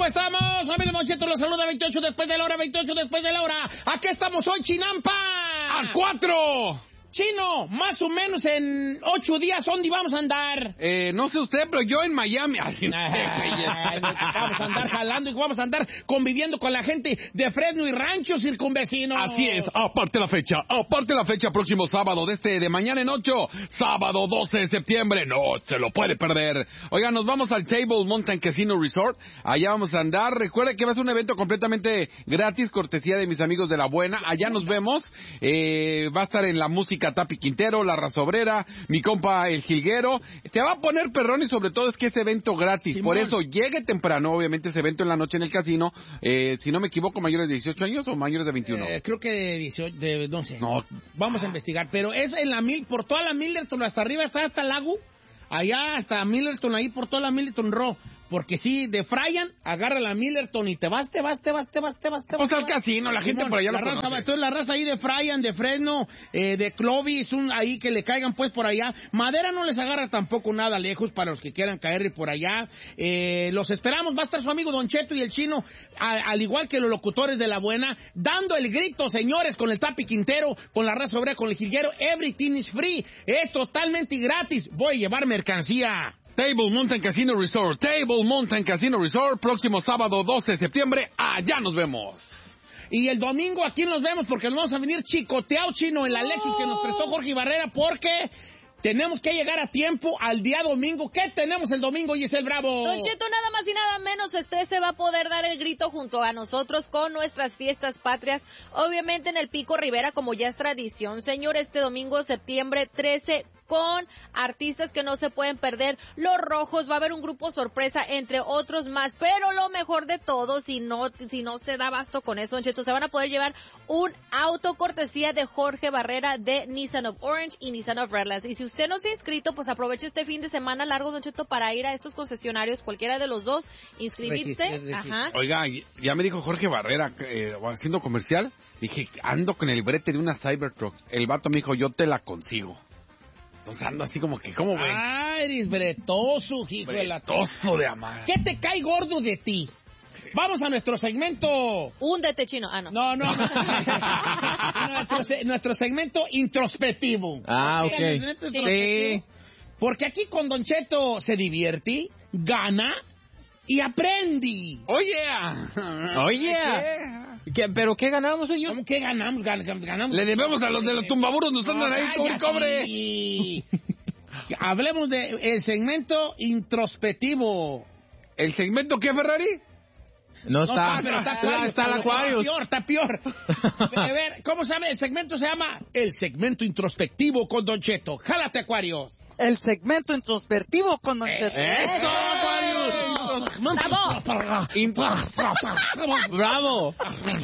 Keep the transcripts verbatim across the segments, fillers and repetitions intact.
¿Cómo estamos? Amigo Don Cheto, los saluda veintiocho después de la hora, veintiocho después de la hora. Aquí estamos hoy, Chinampa. ¡A cuatro! Chino, más o menos en ocho días, ¿dónde vamos a andar? Eh, no sé usted, pero yo en Miami. Así Ay, vamos a andar jalando y vamos a andar conviviendo con la gente de Fresno y Rancho circunvecinos. Así es, aparte la fecha, aparte la fecha, próximo sábado, de este, de mañana en ocho, sábado doce de septiembre, no se lo puede perder. Oigan, nos vamos al Table Mountain Casino Resort, allá vamos a andar. Recuerde que va a ser un evento completamente gratis, cortesía de mis amigos de La Buena, allá nos vemos. Eh, va a estar en la música Tapi Quintero, La Raza Obrera, mi compa El Jilguero. Te va a poner perrón y sobre todo es que es evento gratis. Simón. Por eso llegue temprano, obviamente ese evento en la noche en el casino. Eh, si no me equivoco, mayores de dieciocho años o mayores de veintiuno. Eh, creo que de dieciocho, de, no sé. No. Vamos a investigar, pero es en la mil, por toda la Millerton, hasta arriba está hasta el lago. Allá hasta Millerton, ahí por toda la Millerton Row. Porque si de Fryan, agarra la Millerton y te vas, te vas, te vas, te vas, te vas, te vas. Pues al casino, la gente por allá la lo raza, conoce. entonces la raza ahí de Fryan, de Fresno, eh, de Clovis, un, ahí que le caigan pues por allá. Madera no les agarra tampoco nada lejos para los que quieran caer por allá. Eh, los esperamos, va a estar su amigo Don Cheto y el Chino, a, al igual que los locutores de La Buena, dando el grito, señores, con el Tapi Quintero, con la Raza Obrera, con el Jilguero. Everything is free, es totalmente gratis. Voy a llevar mercancía. Table Mountain Casino Resort, Table Mountain Casino Resort, próximo sábado doce de septiembre, allá nos vemos. Y el domingo aquí nos vemos porque nos vamos a venir chicoteado, Chino, en la Lexus que nos prestó Jorge Barrera, porque tenemos que llegar a tiempo al día domingo. ¿Qué tenemos el domingo, Giselle Bravo? Don Cheto, nada más y nada menos, usted se va a poder dar el grito junto a nosotros con nuestras fiestas patrias, obviamente en el Pico Rivera, como ya es tradición, señor, este domingo, septiembre trece, con artistas que no se pueden perder, Los Rojos, va a haber un grupo sorpresa, entre otros más, pero lo mejor de todo, si no, si no se da abasto con eso, Don Cheto, se van a poder llevar un auto cortesía de Jorge Barrera de Nissan of Orange y Nissan of Redlands, y si usted no se ha inscrito, pues aproveche este fin de semana largo, Don Cheto, para ir a estos concesionarios, cualquiera de los dos, inscribirse. Registro, registro. Ajá. Oiga, ya me dijo Jorge Barrera, eh, haciendo comercial, dije, ando con el brete de una Cybertruck. El vato me dijo, yo te la consigo. Entonces ando así como que, ¿cómo, güey? Ah, eres bretoso, hijo de la... Bretoso de amar. ¿Qué te cae gordo de ti? Vamos a nuestro segmento... Húndete, Chino. Ah, no. No, no. nuestro, se- nuestro segmento introspectivo. Ah, ok. El segmento introspectivo. Porque aquí con Don Cheto se divierte, gana y aprende. Oye, Oye. ¿Qué, ¿Pero qué ganamos, señor? ¿Cómo que ganamos? Gan- gan- ganamos. le debemos a los de los tumbaburos, nos andan ahí, cobre, cobre. Y hablemos del de segmento introspectivo. ¿El segmento qué, Ferrari? No está. No, pero está, Ah, está el Aquarius. Está peor, está peor. A ver, ¿cómo se llama? El segmento se llama el segmento introspectivo con Don Cheto. Jálate, Aquarius. El segmento introspectivo con Don Cheto. ¡Eso, Aquarius! ¡Bravo!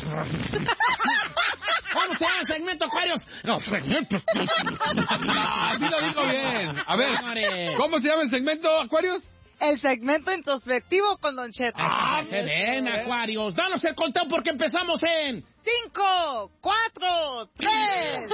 ¿Cómo se llama el segmento, Aquarius? No, segmento. Así lo dijo bien. A ver, ¿cómo se llama el segmento, Aquarius? El segmento introspectivo con Don Cheto. Ah, se ven, Aquarius. Danos el conteo porque empezamos en... Cinco, cuatro, tres,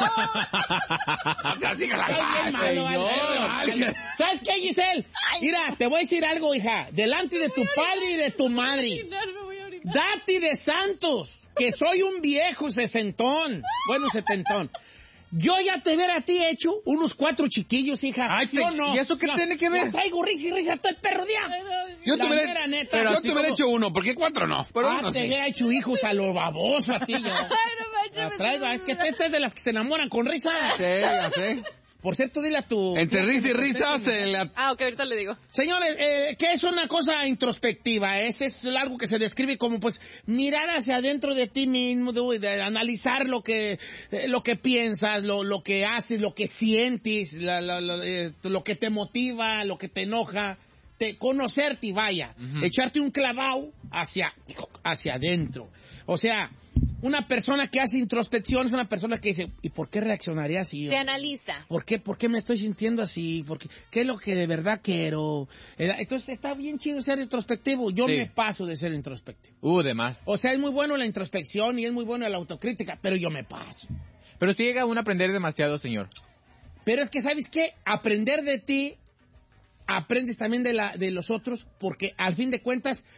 Ay, bien malo, vale, vale. ¿Sabes qué, Giselle? Mira, te voy a decir algo, hija. Delante de tu padre y de tu madre. Dati de Santos, que soy un viejo sesentón. Bueno, setentón. Yo ya te ver a ti hecho unos cuatro chiquillos, hija. Ay, ¿sí o no? ¿y eso qué No, tiene que ver? yo traigo risa y risa, estoy perro día. Yo La te hubiera, mera neta. pero yo Así te hubiera como- hecho uno, ¿por qué cuatro no? Pero Ah, uno te sí. hubiera hecho hijos a lo baboso a ti, yo. Ay, no manches, La me traigo, es que esta es de las que se enamoran con risa. Sí, ya sé. Por cierto, dile a tu... Entre risa y risa se la... Ah, ok, ahorita le digo. Señores, eh, ¿qué es una cosa introspectiva? Ese es algo que se describe como, pues, mirar hacia adentro de ti mismo, de, de analizar lo que eh, lo que piensas, lo, lo que haces, lo que sientes, la, la, la, eh, lo que te motiva, lo que te enoja, te, conocerte, vaya, uh-huh. Echarte un clavado hacia, hacia adentro. O sea, una persona que hace introspección es una persona que dice, ¿y por qué reaccionaría así? Se analiza. ¿Por qué, ¿Por qué me estoy sintiendo así? ¿Por qué, ¿Qué es lo que de verdad quiero? Entonces está bien chido ser introspectivo. Yo Sí. me paso de ser introspectivo. Uh, de más. O sea, es muy bueno la introspección y es muy bueno la autocrítica, pero yo me paso. Pero sí llega uno a aprender demasiado, señor. Pero es que, ¿sabes qué? Aprender de ti, aprendes también de, la, de los otros, porque al fin de cuentas,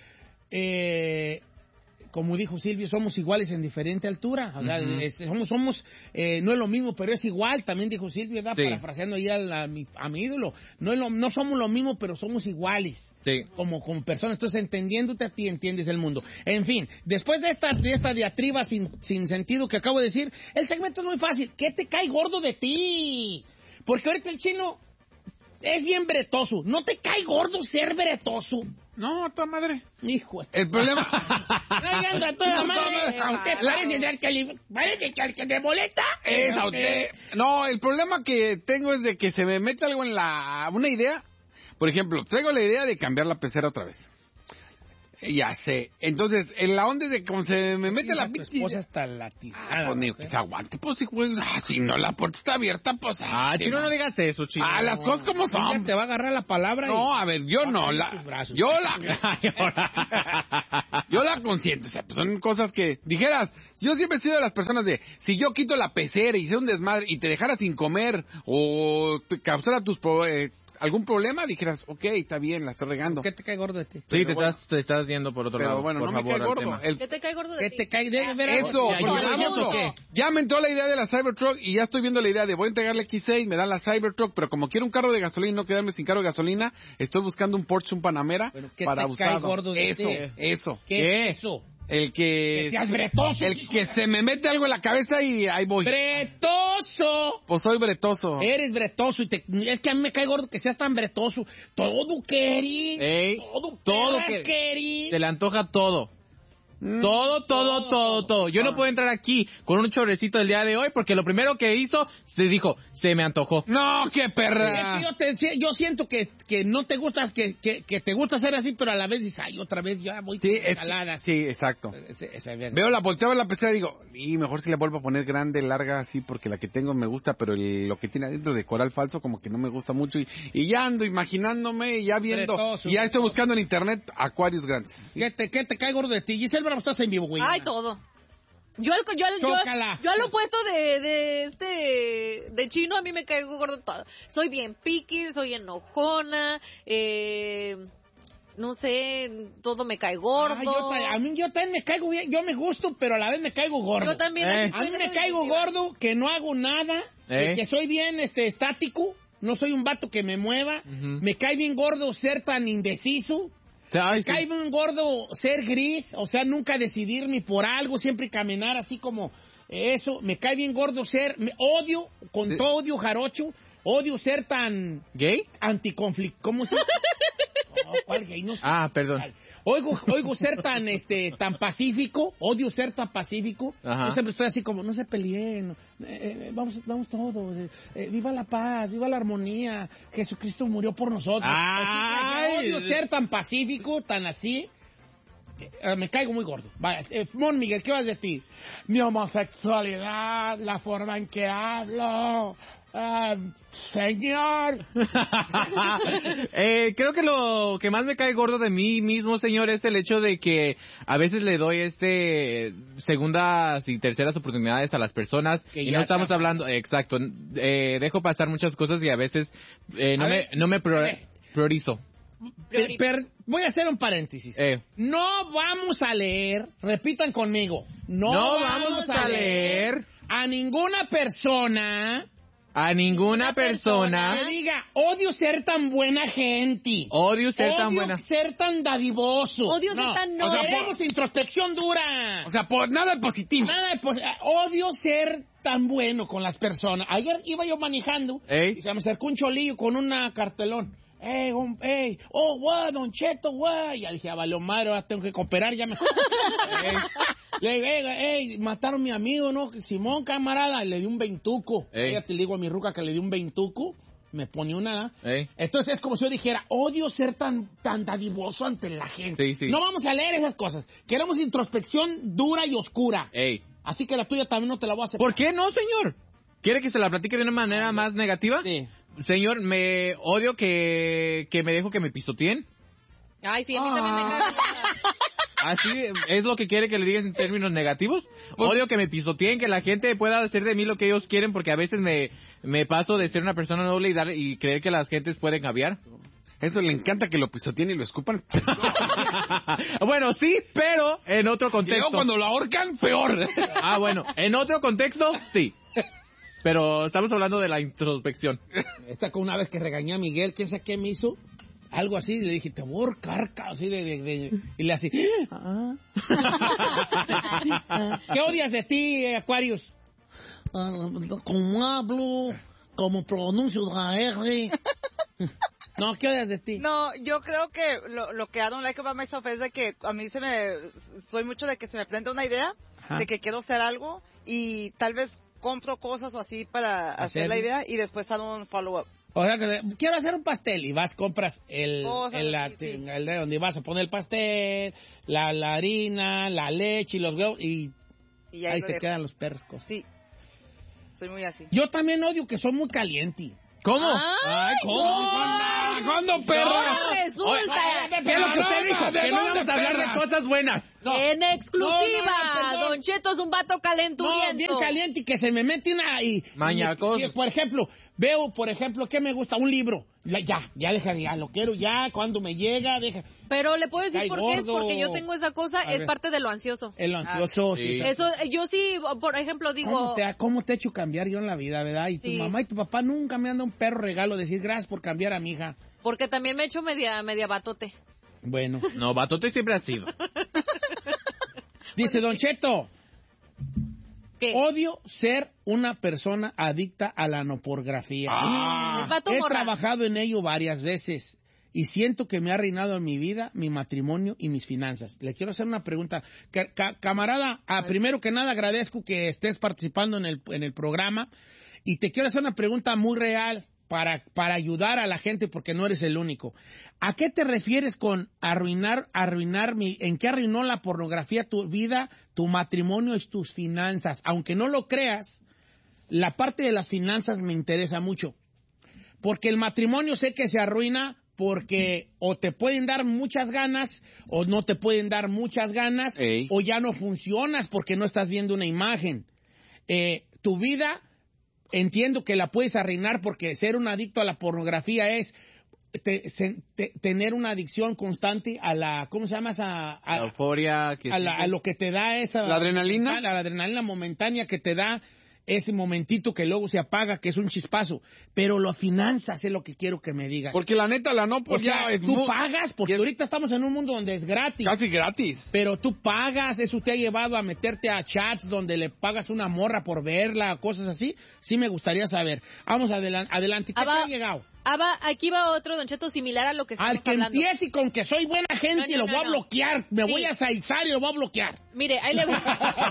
eh, como dijo Silvio, somos iguales en diferente altura. O sea, uh-huh. es, somos, somos eh, no es lo mismo, pero es igual. También dijo Silvio, ¿verdad? Sí. Parafraseando ahí a, la, a, mi, a mi ídolo. No, es lo, no somos lo mismo, pero somos iguales. Sí. Como, como personas. Entonces, entendiéndote a ti, entiendes el mundo. En fin, después de esta, de esta diatriba sin, sin sentido que acabo de decir, el segmento es muy fácil. ¿Qué te cae gordo de ti? Porque ahorita el chino es bien bretoso. ¿No te cae gordo ser bretoso? No, a toda madre. Hijo. El problema... No, a toda madre. A usted parece ser que le, parece que al que te molesta es a usted. No, el problema que tengo es de que se me mete algo en la... Una idea. Por ejemplo, traigo la idea de cambiar la pecera otra vez. Ya sé. Entonces, en la onda de como se me mete sí, la tu esposa está latigada. Ah, pues ni que se aguante, pues, hijo. Ah, si no, la puerta está abierta, pues. Ah, Chino, no digas eso, Chino. Ah, las cosas como son. Ella te va a agarrar la palabra. No, y... a ver, yo no. La, yo la... yo la consiento. O sea, pues son cosas que... Dijeras, yo siempre he sido de las personas de... Si yo quito la pecera y hice un desmadre y te dejara sin comer o te causara tus... Eh, algún problema, dijeras, ok, está bien, la estoy regando. ¿Qué te cae gordo de ti? Sí, te estás, te estás yendo por otro pero lado. Bueno, por no favor, me cae gordo. El... ¿Qué te cae gordo de ¿Qué ti? te cae de ver? Eso, ¿Te ayudamos o qué? Ya me entró la idea de la Cybertruck y ya estoy viendo la idea de voy a entregarle X seis, me dan la Cybertruck, pero como quiero un carro de gasolina y no quedarme sin carro de gasolina, estoy buscando un Porsche, un Panamera, bueno, ¿qué para te buscar cae gordo de eso, ti? eso. ¿Qué, ¿Qué es eso? El que... Que seas bretoso. El que se me mete algo en la cabeza y ahí voy. ¡Bretoso! Pues soy bretoso. Eres bretoso y te, es que a mí me cae gordo que seas tan bretoso. Todo querís. Ey, todo todo que querís. Se le antoja todo. Mm, todo, todo, todo, todo, todo. Yo ah. no puedo entrar aquí con un chorrecito el día de hoy porque lo primero que hizo, se dijo, se me antojó. No, qué perra. Es que yo, te, yo siento que, que no te gustas, que, que, que te gusta ser así, pero a la vez dices, ay, otra vez ya voy sí, con ensalada. Sí, exacto. Es, es, es, Veo la volteaba en la pecera y digo, y mejor si la vuelvo a poner grande, larga, así, porque la que tengo me gusta, pero el, lo que tiene adentro de coral falso como que no me gusta mucho. Y, y ya ando imaginándome, y ya viendo, bretoso, y ya estoy buscando en internet acuarios grandes. ¿Qué te, qué te cae gordo de ti? Giselle Bravo, estás en vivo, güey. Ay, todo. Yo al yo, yo, yo al opuesto de, de este de Chino, a mí me caigo gordo todo. Soy bien picky, soy enojona, eh, no sé, todo me cae gordo. Ah, yo, a mí yo también me caigo bien, yo me gusto, pero a la vez me caigo gordo. Yo también. Eh. A mí me caigo gordo, que no hago nada, eh. que soy bien este estático, no soy un vato que me mueva. Uh-huh. Me cae bien gordo ser tan indeciso. Ay, me sí. cae bien gordo ser gris, o sea, nunca decidirme por algo, siempre caminar así como eso. Me cae bien gordo ser, me odio, con todo odio jarocho, odio ser tan... ¿Gay? Anticonflicto, ¿cómo se...? No, ¿cuál gay? No sé. Ah, perdón. Oigo, oigo ser tan, este, tan pacífico, odio ser tan pacífico. Ajá. Yo siempre estoy así como, no se peleen, eh, eh, vamos, vamos todos, eh, eh, viva la paz, viva la armonía, Jesucristo murió por nosotros. Ay. Odio ser tan pacífico, tan así. Eh, me caigo muy gordo. Vaya, eh, Mon Miguel, ¿qué vas de ti? Mi homosexualidad, la forma en que hablo... Uh, señor. eh, creo que lo que más me cae gordo de mí mismo, señor, es el hecho de que a veces le doy este segundas y terceras oportunidades a las personas que y no estamos está. hablando, eh, exacto, eh, dejo pasar muchas cosas y a veces eh, no, a me, ver, no me prior, priorizo. Per, per, voy a hacer un paréntesis. Eh. No vamos a leer, repitan conmigo, no, no vamos, vamos a leer, leer a ninguna persona... A ninguna persona, persona que diga, odio ser tan buena gente. Odio ser odio tan buena. Odio ser tan dadivoso. Odio no, ser tan noble. O sea, hacemos introspección dura. O sea, por nada positivo. Nada de positivo. Odio ser tan bueno con las personas. Ayer iba yo manejando Ey. y se me acercó un cholillo con una cartelón. Ey, un, ey, oh, guau, don Cheto, guau. Ya dije, ah, vale, madre, ahora tengo que cooperar, ya me... ey, le digo, ey, ey, mataron a mi amigo, ¿no? Simón, camarada, y le di un veintuco. Ya te digo a mi ruca que le di un veintuco, me pone una... Ey. Entonces es como si yo dijera, odio ser tan, tan dadivoso ante la gente. Sí, sí. No vamos a leer esas cosas. Queremos introspección dura y oscura. Ey. Así que la tuya también no te la voy a hacer. ¿Por qué no, señor? ¿Quiere que se la platique de una manera más negativa? Sí. Señor, me odio que, que me dejo que me pisoteen. Ay, sí, a mí también me cae. ¿Así es lo que quiere que le digas en términos negativos? Pues, odio que me pisoteen, que la gente pueda hacer de mí lo que ellos quieren, porque a veces me, me paso de ser una persona noble y dar y creer que las gentes pueden cambiar. Eso le encanta que lo pisoteen y lo escupan. Bueno, sí, pero en otro Y contexto. luego cuando lo ahorcan, peor. Ah, bueno, en otro contexto, sí. Pero estamos hablando de la introspección. Esta con una vez que regañé a Miguel, ¿quién sabe qué me hizo? Algo así, y le dije, te voy a ahorcar, ca-", así de, de, de- y le así. "Ah". ¿Qué odias de ti, eh, Aquarius? Ah, como hablo, como pronuncio la R. No, ¿qué odias de ti? No, yo creo que lo, lo que I don't like about myself es de que a mí se me, soy mucho de que se me presenta una idea, Ajá. de que quiero hacer algo y tal vez compro cosas o así para hacer ¿Hacerlo? la idea y después hago un follow up. O sea, que quiero hacer un pastel y vas, compras el, Cosas el, la- así, sí. el de donde vas a poner el pastel, la, la harina, la leche y los huevos, y Y ahí lo se dejo. quedan los perros cosas. Sí, soy muy así. Yo también odio que son muy calientes. ¿Cómo? Ay, ¿Cuándo, ¿Cuándo, perra? no, resulta. ¿Qué es lo que usted dijo? ¿De Que no dónde, vamos a hablar de perras? cosas buenas. No. En exclusiva, No, no, perdón. Don Cheto es un vato No, calenturiento. bien caliente y que se me mete una y... Mañacoso. y- sí, por ejemplo, veo, por ejemplo, ¿qué me gusta? Un libro. La- ya, ya deja, ya lo quiero, ya, cuando me llega, deja. Pero le puedo decir Ay, por qué es, gordo. porque yo tengo esa cosa, A es ver. parte de lo ansioso. El ansioso, sí. sí. sí. Eso, yo sí, por ejemplo, digo, ¿Cómo te, ha- ¿Cómo te he hecho cambiar yo en la vida, verdad? Y tu Sí. mamá y tu papá nunca me han dado un perro regalo, decir gracias por cambiar a mi hija. porque también me he hecho media, media batote. Bueno. No, batote siempre ha sido. Dice Don Cheto, ¿Qué? odio ser una persona adicta a la noporgrafía. Ah. Es vato He morra. trabajado en ello varias veces y siento que me ha arruinado en mi vida, mi matrimonio y mis finanzas. Le quiero hacer una pregunta. Ca- ca- camarada, ah, primero que nada agradezco que estés participando en el, en el programa y te quiero hacer una pregunta muy real para, para ayudar a la gente porque no eres el único. ¿A qué te refieres con arruinar, arruinar mi, en qué arruinó la pornografía tu vida, tu matrimonio y tus finanzas? Aunque no lo creas, la parte de las finanzas me interesa mucho. Porque el matrimonio sé que se arruina porque o te pueden dar muchas ganas o no te pueden dar muchas ganas. Ey. O ya no funcionas porque no estás viendo una imagen. Eh, tu vida, entiendo que la puedes arruinar porque ser un adicto a la pornografía es te- se- te- tener una adicción constante a la, ¿cómo se llama? esa? A, La euforia. Que a, la- a lo que te da esa... ¿La adrenalina? A la adrenalina momentánea que te da ese momentito que luego se apaga, que es un chispazo. Pero las finanzas es lo que quiero que me digas. Porque la neta, la no, O pues sea, ya es tú mu- pagas, porque ya es ahorita estamos en un mundo donde es gratis. casi gratis. Pero tú pagas, eso te ha llevado a meterte a chats donde le pagas una morra por verla, cosas así. Sí me gustaría saber. Vamos adelante, adelante. ¿Qué Ah, te va. ha llegado? Ah, va, aquí va otro, Don Cheto, similar a lo que estamos Al que hablando. empiece con que soy buena gente, No, no, lo no, voy a no. bloquear. Me Sí. voy a saizar y lo voy a bloquear. Mire, ahí le voy.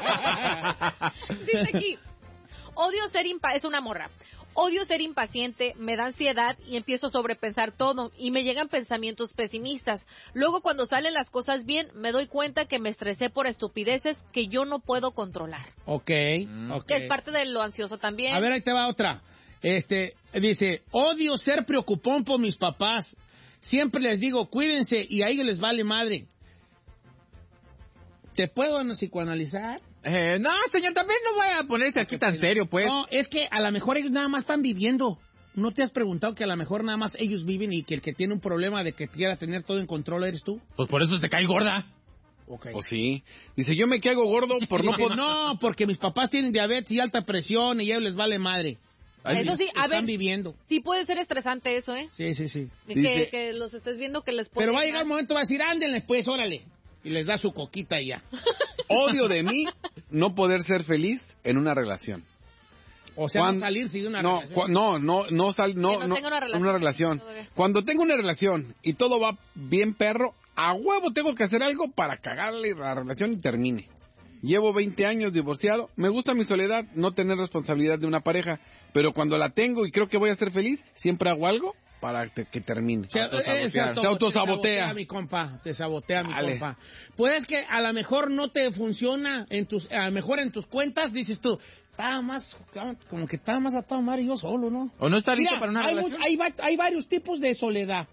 Dice aquí, odio ser impa... es una morra. Odio ser impaciente, me da ansiedad y empiezo a sobrepensar todo y me llegan pensamientos pesimistas. Luego cuando salen las cosas bien, me doy cuenta que me estresé por estupideces que yo no puedo controlar. Ok, ok. Que es parte de lo ansioso también. A ver, ahí te va otra. Este, dice, odio ser preocupón por mis papás. Siempre les digo, cuídense, y a ellos les vale madre. ¿Te puedo psicoanalizar? Eh, no, señor, también no vaya a ponerse aquí tan serio, pues. No, es que a lo mejor ellos nada más están viviendo. ¿No te has preguntado que a lo mejor nada más ellos viven y que el que tiene un problema de que quiera tener todo en control eres tú? Pues por eso te cae gorda. Ok. O sí. Dice, yo me caigo gordo por no Dice, poder... no, porque mis papás tienen diabetes y alta presión y a ellos les vale madre. Ay, Eso sí, a Están ver, viviendo. sí puede ser estresante eso, ¿eh? Sí, sí, sí. Que, Dice- que los estés viendo que les puede... Pero va a llegar un momento, va a decir, ándenle pues, órale. Y les da su coquita y ya. Odio de mí no poder ser feliz en una relación. O sea, Cuan- no salirse de una no, relación. cua- no, no, no sal, no, Que no tenga una relación. una relación. Todavía. Cuando tengo una relación y todo va bien perro, a huevo tengo que hacer algo para cagarle la relación y termine. Llevo veinte años divorciado, me gusta mi soledad, no tener responsabilidad de una pareja, pero cuando la tengo y creo que voy a ser feliz, siempre hago algo para te- que termine. Se, Autosabotear. eh, se auto- Se autosabotea. Te sabotea, mi compa. Te sabotea, mi Dale. compa. Pues que a lo mejor no te funciona, en tus, a lo mejor en tus cuentas dices tú, estaba más, como que estaba más atado Mario yo solo, ¿no? O no está listo Mira, para una hay, relación. mu- hay, va- hay varios tipos de soledad.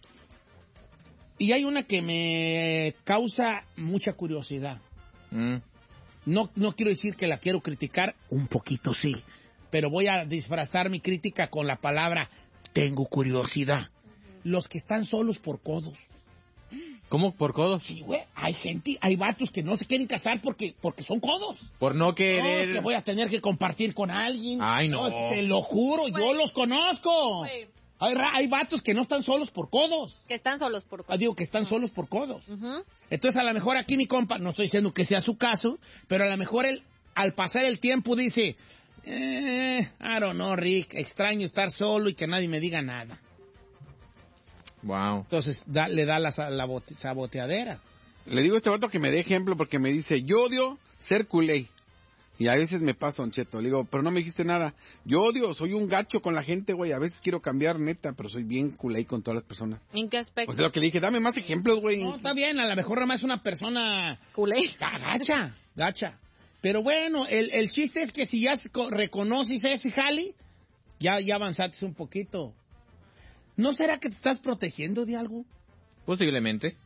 Y hay una que me causa mucha curiosidad. Mm. No, no quiero decir que la quiero criticar, un poquito sí, pero voy a disfrazar mi crítica con la palabra tengo curiosidad. los que están solos por codos. ¿Cómo por codos? Sí, güey, hay gente, hay vatos que no se quieren casar porque, porque son codos. Por no No, querer... es que voy a tener que compartir con alguien. Ay, no. Te lo juro, Güey. yo los conozco. Güey. Hay, ra- hay vatos que no están solos por codos. Que están solos por Ah, digo que están solos por codos. Ujú. Entonces, a lo mejor aquí mi compa, no estoy diciendo que sea su caso, pero a lo mejor él, al pasar el tiempo, dice, eh, I don't know, Rick, extraño estar solo y que nadie me diga nada. Wow. Entonces, da- le da la, sa- la bote- saboteadera. Le digo a este vato que me dé ejemplo porque me dice, yo odio ser culé. Y a veces me paso, Don Cheto. Le digo, pero no me dijiste nada. Yo odio, soy un gacho con la gente, güey. A veces quiero cambiar, neta, pero soy bien culé con todas las personas. ¿En qué aspecto? Pues es lo que le dije, dame más ejemplos, güey. No, está bien, a lo mejor nada más es una persona Culé. ga- gacha, gacha. Pero bueno, el, el chiste es que si ya se co- reconoces ese jali, ya, ya avanzaste un poquito. ¿No será que te estás protegiendo de algo? Posiblemente.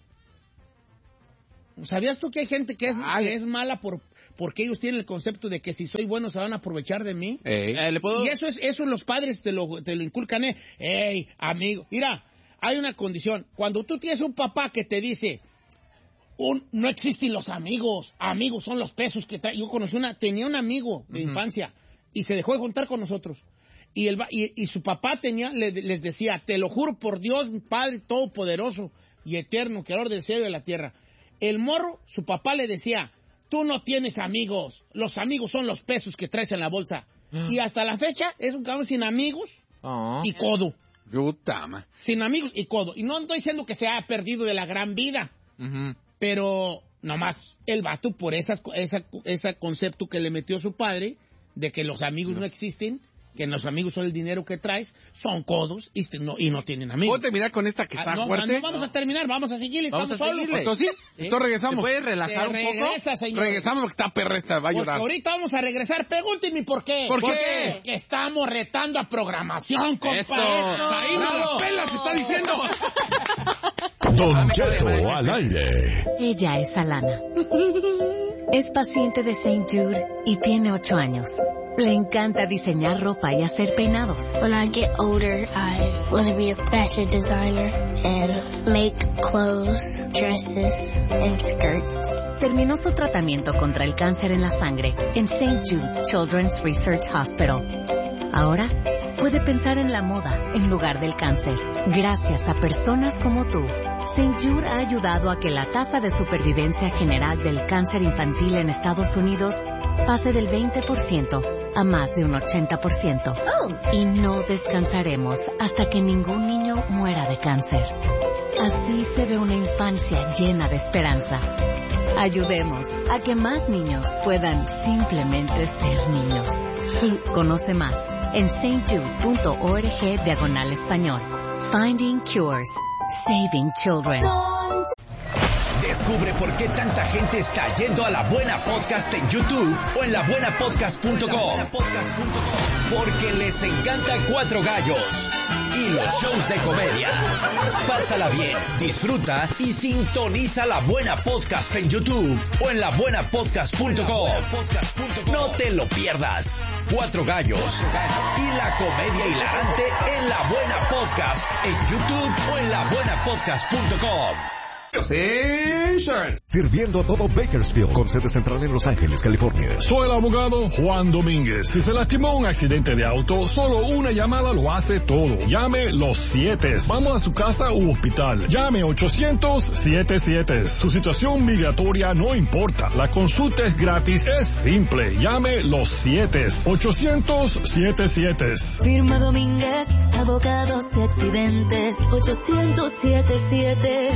¿Sabías tú que hay gente que es, Ay. que es mala por porque ellos tienen el concepto de que si soy bueno se van a aprovechar de mí? Ey. Eh, ¿Le puedo...? Y eso es eso los padres te lo, te lo inculcan, ¿eh? Ey, amigo, mira, hay una condición. Cuando tú tienes un papá que te dice, un, no existen los amigos, amigos son los pesos que trae. Yo conocí una, tenía un amigo de Ujú. infancia y se dejó de juntar con nosotros. Y, el, va- y, y su papá tenía, le- les decía, te lo juro por Dios, mi Padre Todopoderoso y Eterno, Creador del cielo y de la tierra. El morro, su papá le decía, tú no tienes amigos, los amigos son los pesos que traes en la bolsa. Y hasta la fecha es un cabrón sin amigos Oh. y codo. Puta, ma. Sin amigos y codo. Y no estoy diciendo que se haya perdido de la gran vida, Ujú. pero nomás el vato por esas, esa, ese concepto que le metió su padre de que los amigos no existen, que los amigos son el dinero que traes, son codos y no, y no tienen amigos. ¿Puedo terminar con esta que Ah, está no, fuerte? no vamos a terminar, vamos a seguirle, Vamos estamos a solos. seguirle. ¿Entonces sí? Sí. Entonces ¿Se regresamos. puede Te relajar un poco? regresa, señor. Regresamos porque está perra esta, va a Porque llorar. ahorita vamos a regresar. Pregúntenme por qué. ¿Por qué? Porque estamos retando a programación, compa. Eso. Ahí no ¡Bravo! lo ¡Pelas está diciendo! Don Cheto al aire. Ella es Alana. Es paciente de Saint Jude y tiene ocho años. Le encanta diseñar ropa y hacer peinados. When I get older, I want to be a fashion designer and make clothes, dresses, and skirts. Terminó su tratamiento contra el cáncer en la sangre en Saint Jude Children's Research Hospital. Ahora puede pensar en la moda en lugar del cáncer. Gracias a personas como tú, Saint Jude ha ayudado a que la tasa de supervivencia general del cáncer infantil en Estados Unidos pase del veinte por ciento a más de un ochenta por ciento. Y no descansaremos hasta que ningún niño muera de cáncer. Así se ve una infancia llena de esperanza. Ayudemos a que más niños puedan simplemente ser niños. Conoce más en saintjude.org diagonal español. Finding Cures. Saving Children. Descubre por qué tanta gente está yendo a La Buena Podcast en YouTube o en la buena podcast punto com. Porque les encanta Cuatro Gallos y los shows de comedia. Pásala bien, disfruta y sintoniza La Buena Podcast en YouTube o en la buena podcast punto com. No te lo pierdas. Cuatro Gallos y la comedia hilarante en La Buena Podcast en YouTube o en la buena podcast punto com. Sirviendo a todo Bakersfield, con sede central en Los Ángeles, California. Soy el abogado Juan Domínguez. Si se lastimó un accidente de auto, solo una llamada lo hace todo. Llame los siete. Vamos a su casa u hospital. Llame ochocientos setenta y siete. Su situación migratoria no importa. La consulta es gratis, es simple. Llame los siete. ochocientos setenta y siete. Firma Domínguez, abogados de accidentes. ochocientos setenta y siete.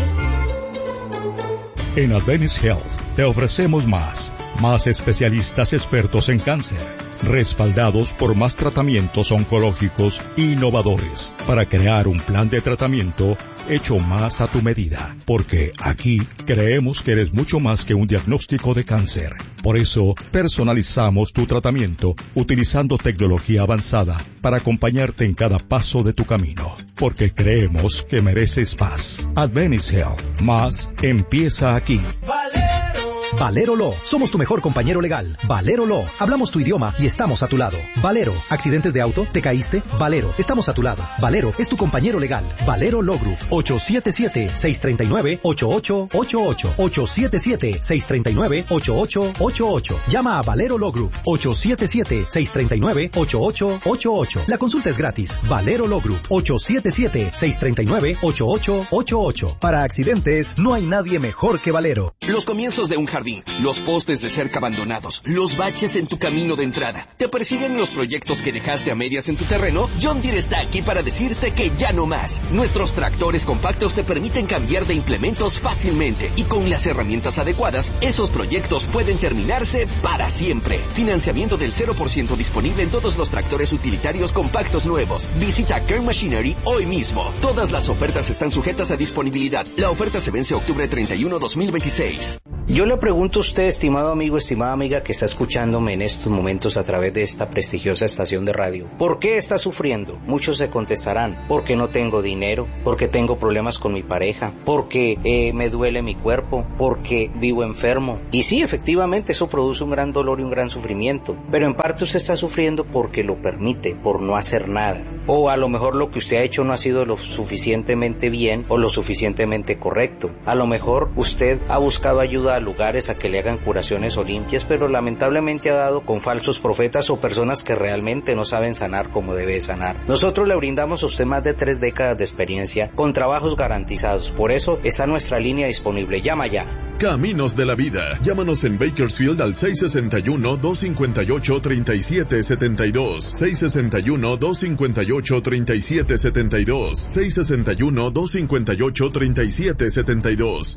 En Adventist Health te ofrecemos más, más especialistas expertos en cáncer, respaldados por más tratamientos oncológicos innovadores, para crear un plan de tratamiento hecho más a tu medida, porque aquí creemos que eres mucho más que un diagnóstico de cáncer. Por eso, personalizamos tu tratamiento utilizando tecnología avanzada para acompañarte en cada paso de tu camino, porque creemos que mereces más. Adventist Health, más empieza aquí. Valero, Valero Law. Somos tu mejor compañero legal. Valero Law. Hablamos tu idioma y estamos a tu lado. Valero. ¿Accidentes de auto? ¿Te caíste? Valero. Estamos a tu lado. Valero es tu compañero legal. Valero Law Group. ocho siete siete, seis tres nueve, ocho ocho ocho ocho. ocho siete siete, seis tres nueve, ocho ocho ocho ocho. Llama a Valero Law Group. ocho siete siete, seis tres nueve, ocho ocho ocho ocho. La consulta es gratis. Valero Law Group. ocho siete siete, seis tres nueve, ocho ocho ocho ocho. Para accidentes, no hay nadie mejor que Valero. Los comienzos de un jardín, los postes de cerca abandonados, los baches en tu camino de entrada. ¿Te persiguen los proyectos que dejaste a medias en tu terreno? John Deere está aquí para decirte que ya no más. Nuestros tractores compactos te permiten cambiar de implementos fácilmente y con las herramientas adecuadas, esos proyectos pueden terminarse para siempre. Financiamiento del cero por ciento disponible en todos los tractores utilitarios compactos nuevos. Visita Kern Machinery hoy mismo. Todas las ofertas están sujetas a disponibilidad. La oferta se vence octubre treinta y uno, dos mil veintiséis. Yo le pregunto a usted, estimado amigo, estimada amiga que está escuchándome en estos momentos a través de esta prestigiosa estación de radio, ¿por qué está sufriendo? Muchos se contestarán, porque no tengo dinero, porque tengo problemas con mi pareja, porque eh, me duele mi cuerpo, porque vivo enfermo. Y sí, efectivamente, eso produce un gran dolor y un gran sufrimiento, pero en parte usted está sufriendo porque lo permite, por no hacer nada. O a lo mejor lo que usted ha hecho no ha sido lo suficientemente bien o lo suficientemente correcto. A lo mejor usted ha buscado ayuda a lugares a que le hagan curaciones o limpias, pero lamentablemente ha dado con falsos profetas o personas que realmente no saben sanar como debe sanar. Nosotros le brindamos a usted más de tres décadas de experiencia con trabajos garantizados. Por eso está nuestra línea disponible. Llama ya. Caminos de la Vida. Llámanos en Bakersfield al seis seis uno, dos cinco ocho, tres siete siete dos. seis seis uno, dos cinco ocho, tres siete siete dos. seis seis uno, dos cinco ocho, tres siete siete dos.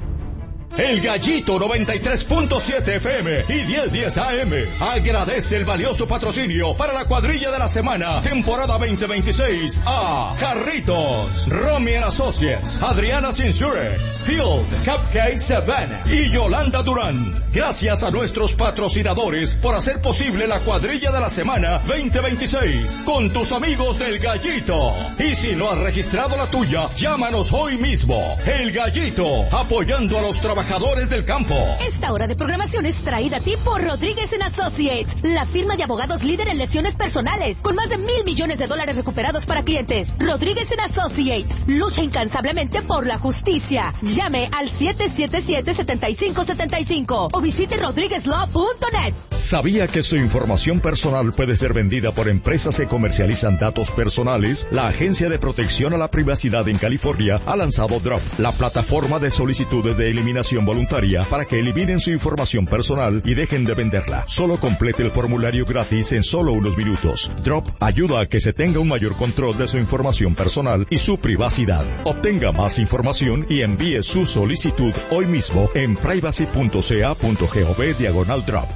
El Gallito noventa y tres punto siete F M y diez diez A M agradece el valioso patrocinio para la cuadrilla de la semana, temporada veinte veintiséis, a Jarritos, Romy and Associates, Adriana's Insurance, Field, Cupcake Savannah y Yolanda Durán. Gracias a nuestros patrocinadores por hacer posible la cuadrilla de la semana veinte veintiséis con tus amigos del Gallito. Y si no has registrado la tuya, llámanos hoy mismo. El Gallito, apoyando a los trabajadores del campo. Esta hora de programación es traída a ti por Rodríguez and Associates, la firma de abogados líder en lesiones personales, con más de mil millones de dólares recuperados para clientes. Rodríguez and Associates lucha incansablemente por la justicia. Llame al siete siete siete, siete cinco siete cinco o visite rodríguez law punto net. ¿Sabía que su información personal puede ser vendida por empresas que comercializan datos personales? La Agencia de Protección a la Privacidad en California ha lanzado Drop, la plataforma de solicitudes de eliminación voluntaria para que eliminen su información personal y dejen de venderla. Solo complete el formulario gratis en solo unos minutos. Drop ayuda a que se tenga un mayor control de su información personal y su privacidad. Obtenga más información y envíe su solicitud hoy mismo en privacy punto c a punto gov diagonal drop.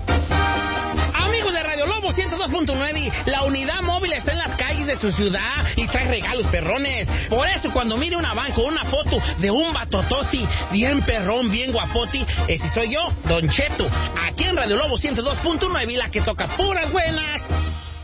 ciento dos punto nueve, la unidad móvil está en las calles de su ciudad y trae regalos perrones. Por eso cuando mire una van con una foto de un batototi bien perrón, bien guapoti, ese soy yo, Don Cheto, aquí en Radio Lobo ciento dos punto nueve, la que toca puras buenas.